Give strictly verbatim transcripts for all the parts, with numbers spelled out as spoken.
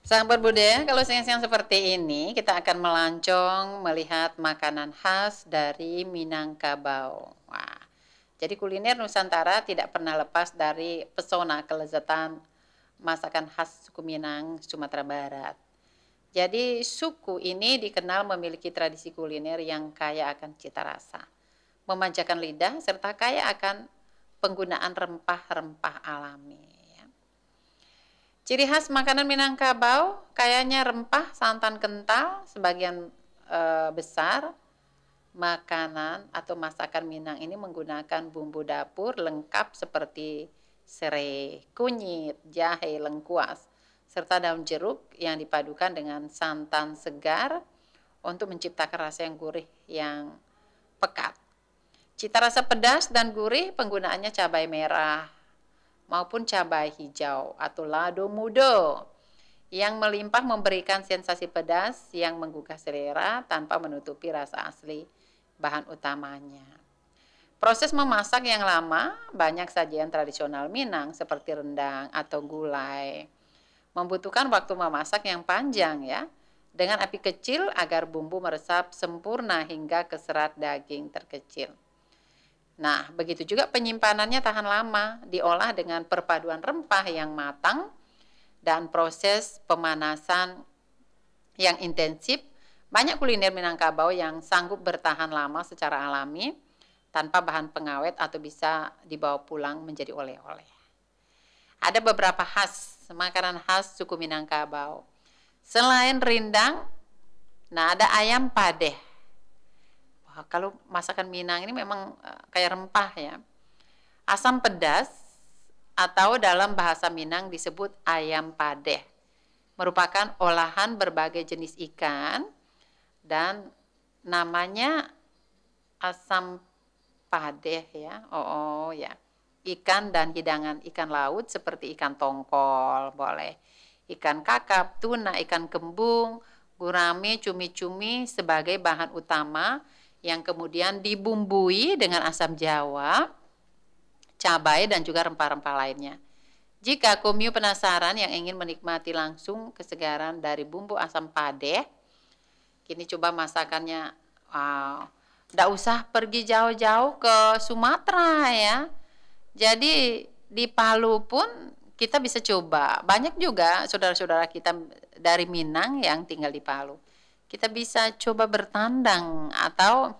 Sahabat budaya, kalau siang-siang seperti ini, kita akan melancong melihat makanan khas dari Minangkabau. Wah, jadi kuliner Nusantara tidak pernah lepas dari pesona kelezatan masakan khas suku Minang, Sumatera Barat. Jadi suku ini dikenal memiliki tradisi kuliner yang kaya akan cita rasa, memanjakan lidah, serta kaya akan penggunaan rempah-rempah alami. Ya. Ciri khas makanan Minangkabau, kayaknya rempah, santan kental, sebagian e, besar makanan atau masakan Minang ini menggunakan bumbu dapur lengkap seperti serai, kunyit, jahe, lengkuas, serta daun jeruk yang dipadukan dengan santan segar untuk menciptakan rasa yang gurih yang pekat. Cita rasa pedas dan gurih penggunaannya cabai merah maupun cabai hijau atau lado mudo yang melimpah memberikan sensasi pedas yang menggugah selera tanpa menutupi rasa asli bahan utamanya. Proses memasak yang lama, banyak sajian tradisional Minang seperti rendang atau gulai. Membutuhkan waktu memasak yang panjang ya, dengan api kecil agar bumbu meresap sempurna hingga ke serat daging terkecil. Nah, begitu juga penyimpanannya tahan lama, diolah dengan perpaduan rempah yang matang dan proses pemanasan yang intensif. Banyak kuliner Minangkabau yang sanggup bertahan lama secara alami tanpa bahan pengawet atau bisa dibawa pulang menjadi oleh-oleh. Ada beberapa khas, makanan khas suku Minangkabau. Selain rindang, nah ada ayam padeh. Wah, kalau masakan Minang ini memang uh, kayak rempah ya. Asam pedas atau dalam bahasa Minang disebut ayam padeh. Merupakan olahan berbagai jenis ikan dan namanya asam padeh ya. Oh, oh ya. Ikan dan hidangan ikan laut seperti ikan tongkol, boleh. Ikan kakap, tuna, ikan kembung, gurame, cumi-cumi sebagai bahan utama yang kemudian dibumbui dengan asam jawa, cabai dan juga rempah-rempah lainnya. Jika Komyu penasaran yang ingin menikmati langsung kesegaran dari bumbu asam padeh, kini coba masakannya. Wow, tidak usah pergi jauh-jauh ke Sumatera ya. Jadi di Palu pun kita bisa coba. Banyak juga saudara-saudara kita dari Minang yang tinggal di Palu. Kita bisa coba bertandang atau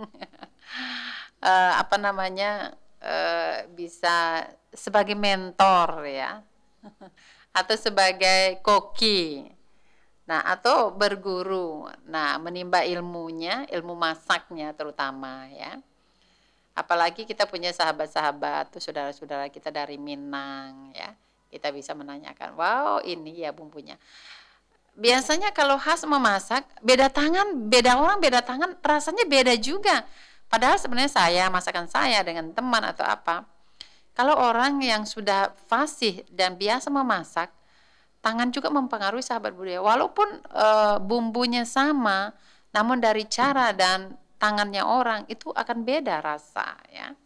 uh, apa namanya uh, bisa sebagai mentor ya atau sebagai koki, nah atau berguru, nah menimba ilmunya, ilmu masaknya terutama ya. Apalagi kita punya sahabat-sahabat tuh saudara-saudara kita dari Minang ya, kita bisa menanyakan, wow ini ya bumbunya. Biasanya kalau khas memasak, beda tangan, beda orang, beda tangan, rasanya beda juga. Padahal sebenarnya saya, masakan saya dengan teman atau apa, kalau orang yang sudah fasih dan biasa memasak, tangan juga mempengaruhi sahabat budaya. Walaupun e, bumbunya sama, namun dari cara dan tangannya orang itu akan beda rasa ya.